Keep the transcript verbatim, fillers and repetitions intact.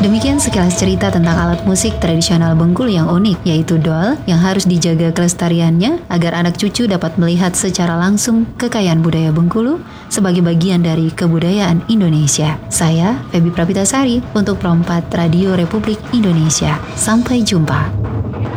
Demikian sekilas cerita tentang alat musik tradisional Bengkulu yang unik, yaitu dol yang harus dijaga kelestariannya agar anak cucu dapat melihat secara langsung kekayaan budaya Bengkulu sebagai bagian dari kebudayaan Indonesia. Saya, Febi Prapitasari, untuk Perempat Radio Republik Indonesia. Sampai jumpa.